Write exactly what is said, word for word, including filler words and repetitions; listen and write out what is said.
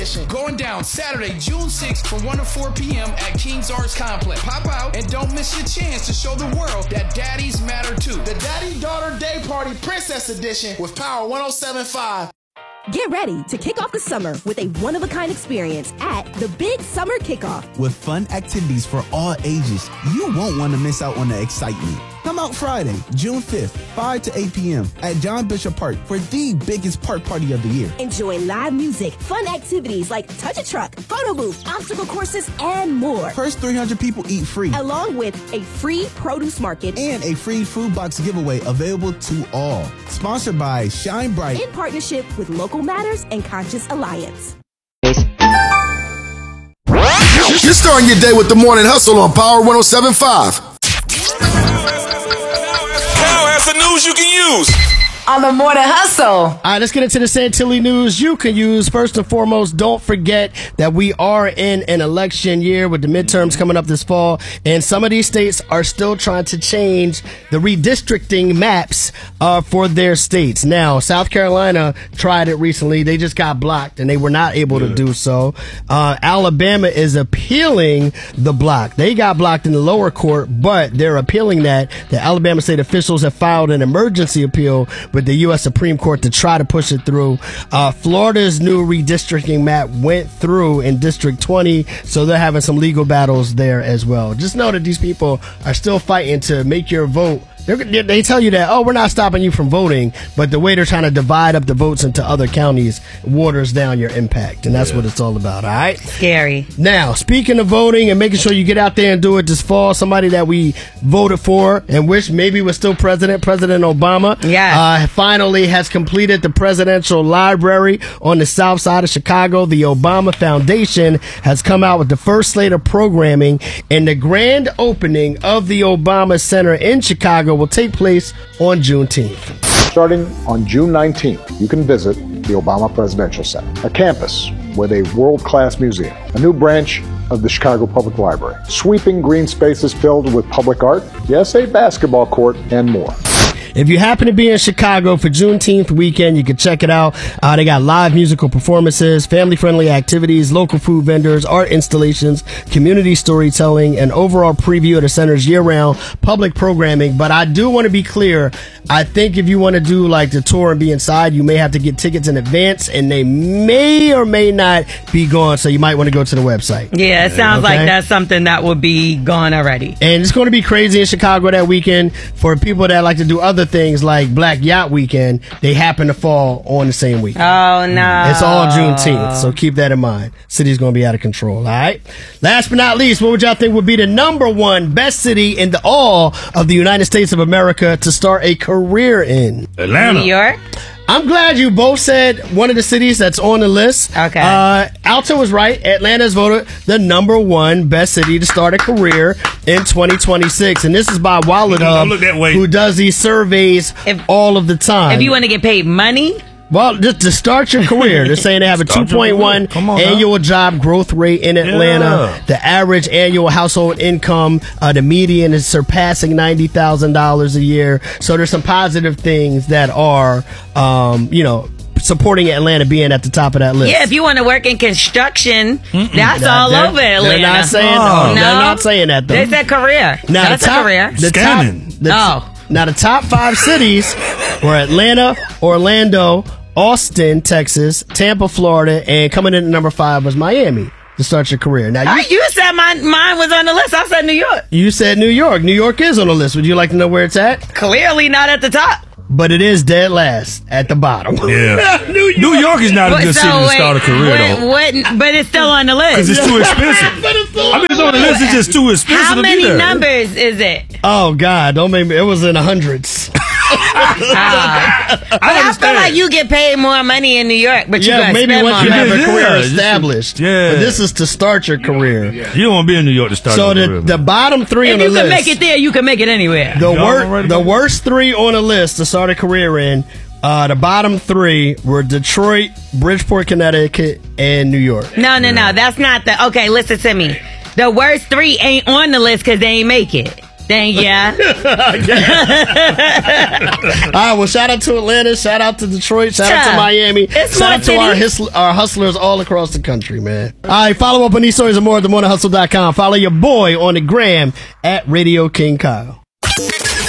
edition. Going down Saturday, June sixth from one to four p.m. at King's Arts Complex. Pop out and don't miss your chance to show the world that daddies matter too. The Daddy-Daughter Day Party Princess Edition with Power one oh seven point five. Get ready to kick off the summer with a one-of-a-kind experience at the Big Summer Kickoff. With fun activities for all ages, you won't want to miss out on the excitement. Come out Friday, June fifth, five to eight p.m. at John Bishop Park for the biggest park party of the year. Enjoy live music, fun activities like Touch a Truck, photo booth, obstacle courses, and more. First three hundred people eat free. Along with a free produce market and a free food box giveaway available to all. Sponsored by Shine Bright. In partnership with Local Matters and Conscious Alliance. You're starting your day with the Morning Hustle on Power one oh seven point five. Now has the news you can use on the Morning Hustle. All right, let's get into the Santilli news you can use. First and foremost, don't forget that we are in an election year with the midterms coming up this fall, and some of these states are still trying to change the redistricting maps uh, for their states. Now, South Carolina tried it recently. They just got blocked, and they were not able yeah. to do so. Uh, Alabama is appealing the block. They got blocked in the lower court, but they're appealing that. The Alabama state officials have filed an emergency appeal with the U S Supreme Court to try to push it through. Uh, Florida's new redistricting map went through in District twenty, so they're having some legal battles there as well. Just know that these people are still fighting to make your vote. They're, they tell you that, oh, we're not stopping you from voting, but the way they're trying to divide up the votes into other counties waters down your impact, and that's yeah. what it's all about, all right? Scary. Now, speaking of voting and making sure you get out there and do it this fall, somebody that we voted for and wish maybe was still president, President Obama, yes. uh, finally has completed the presidential library on the south side of Chicago. The Obama Foundation has come out with the first slate of programming, and the grand opening of the Obama Center in Chicago will take place on Juneteenth. Starting on June nineteenth, you can visit the Obama Presidential Center, a campus with a world-class museum, a new branch of the Chicago Public Library, sweeping green spaces filled with public art, yes, a basketball court, and more. If you happen to be in Chicago for Juneteenth weekend, you can check it out. Uh, they got live musical performances, family-friendly activities, local food vendors, art installations, community storytelling, and overall preview of the center's year-round public programming. But I do want to be clear. I think if you want to do like the tour and be inside, you may have to get tickets in advance, and they may or may not be gone, so you might want to go to the website. Yeah, it sounds okay? like that's something that will be gone already. And it's going to be crazy in Chicago that weekend. For people that like to do other things like Black Yacht Weekend, they happen to fall on the same week. Oh, no. It's all Juneteenth, so keep that in mind. City's going to be out of control, all right? Last but not least, what would y'all think would be the number one best city in the all of the United States of America to start a career in? Atlanta. New York? I'm glad you both said one of the cities that's on the list. Okay. Uh, Alto was right. Atlanta is voted the number one best city to start a career in twenty twenty-six. And this is by Wallet Hub, who does these surveys if, all of the time. If you want to get paid money? Well, just to start your career, they're saying they have a two point one annual job growth rate in Atlanta. Yeah. The average annual household income, uh, the median is surpassing ninety thousand dollars a year. So there's some positive things that are, um, you know, supporting Atlanta being at the top of that list. Yeah, if you want to work in construction, Mm-mm. that's that, all over Atlanta. They're not saying, oh, no, they're not saying that, though. They said career. Now, that's the top, a career. The top, the, oh. Now, the top five cities were Atlanta, Orlando, Austin, Texas, Tampa, Florida, and coming in at number five was Miami to start your career. Now, you, uh, you said my, mine was on the list. I said New York. You said New York. New York is on the list. Would you like to know where it's at? Clearly not at the top. But it is dead last at the bottom. Yeah. New, York. New York is not a good so city to start a career, what, though. What, but it's still on the list. Because it's too expensive. I mean, it's on the list. It's just too expensive How to many be there. numbers is it? Oh, God. Don't make me. It was in the hundreds. uh, I, I feel like you get paid more money in New York, but you yeah, got maybe spend once more you money. have a career yeah, established. Yeah. But this is to start your career. Yeah. You don't want to be in New York to start so your the, career. So the bottom three if on the list. If you can make it there, you can make it anywhere. The, wor- the worst three on the list to start a career in, uh, the bottom three were Detroit, Bridgeport, Connecticut, and New York. No, no, yeah. no. That's not the... Okay, listen to me. The worst three ain't on the list because they ain't make it. Thank ya. All right, well, shout out to Atlanta, shout out to Detroit, shout out to Miami, it's shout out to our, his- our hustlers all across the country, man. All right, follow up on these stories and more at the morning hustle dot com. Follow your boy on the gram at Radio King Kyle.